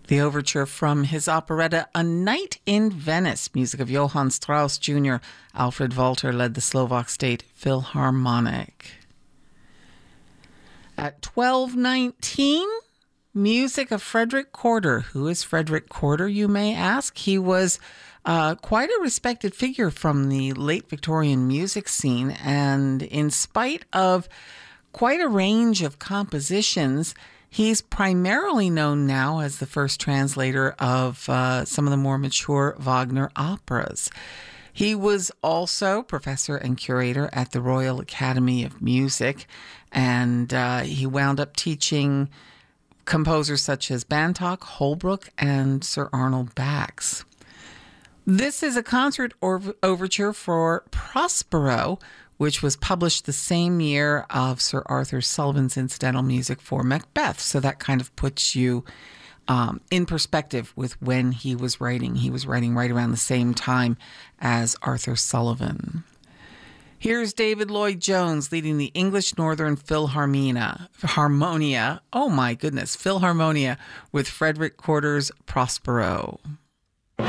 The overture from his operetta A Night in Venice, music of Johann Strauss Jr. Alfred Walter led the Slovak State Philharmonic. At 12:19, music of Frederick Corder. Who is Frederick Corder, you may ask? He was quite a respected figure from the late Victorian music scene, and in spite of quite a range of compositions, he's primarily known now as the first translator of some of the more mature Wagner operas. He was also professor and curator at the Royal Academy of Music, and he wound up teaching composers such as Bantock, Holbrook, and Sir Arnold Bax. This is a concert overture for Prospero, which was published the same year of Sir Arthur Sullivan's incidental music for Macbeth. So that kind of puts you in perspective with when he was writing. He was writing right around the same time as Arthur Sullivan. Here's David Lloyd-Jones leading the English Northern Philharmonia. Oh my goodness, Philharmonia with Frederick Corder's Prospero.